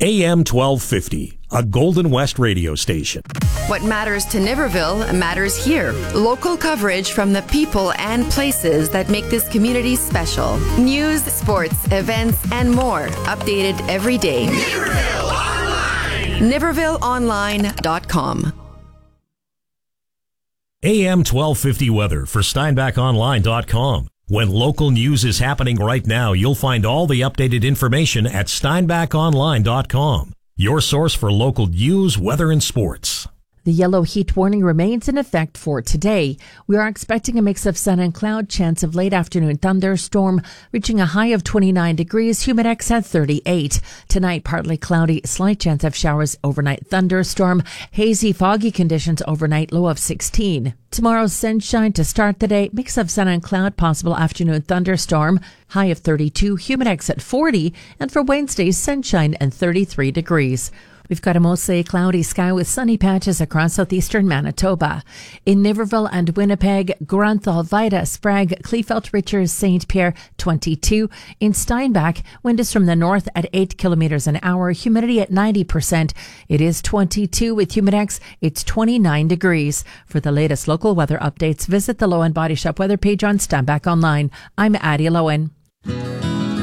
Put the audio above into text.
AM 1250, a Golden West radio station. What matters to Niverville matters here. Local coverage from the people and places that make this community special. News, sports, events, and more. Updated every day. Niverville Online! NivervilleOnline.com. AM 1250 weather for SteinbachOnline.com. When local news is happening right now, you'll find all the updated information at SteinbachOnline.com. Your source for local news, weather, and sports. The yellow heat warning remains in effect for today. We are expecting a mix of sun and cloud, chance of late afternoon thunderstorm, reaching a high of 29 degrees, humidex at 38. Tonight, partly cloudy, slight chance of showers, overnight thunderstorm, hazy, foggy conditions overnight, low of 16. Tomorrow, sunshine to start the day, mix of sun and cloud, possible afternoon thunderstorm, high of 32, humidex at 40, and for Wednesday, sunshine and 33 degrees. We've got a mostly cloudy sky with sunny patches across southeastern Manitoba. In Niverville and Winnipeg, Grunthal, Vida, Sprague, Kleefeld, Richards, St. Pierre, 22. In Steinbach, wind is from the north at 8 kilometers an hour, humidity at 90%. It is 22 with humidex. It's 29 degrees. For the latest local weather updates, visit the Lowen Body Shop weather page on Steinbach Online. I'm Addie Lowen.